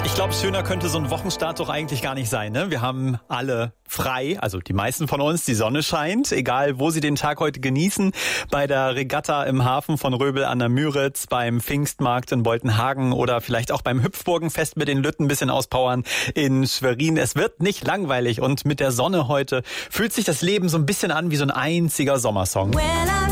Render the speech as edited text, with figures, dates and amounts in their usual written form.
Ich glaube, schöner könnte so ein Wochenstart doch eigentlich gar nicht sein, ne? Wir haben alle frei, also die meisten von uns, die Sonne scheint, egal wo Sie den Tag heute genießen, bei der Regatta im Hafen von Röbel an der Müritz, beim Pfingstmarkt in Boltenhagen oder vielleicht auch beim Hüpfburgenfest mit den Lütten ein bisschen auspowern in Schwerin. Es wird nicht langweilig und mit der Sonne heute fühlt sich das Leben so ein bisschen an wie so ein einziger Sommersong.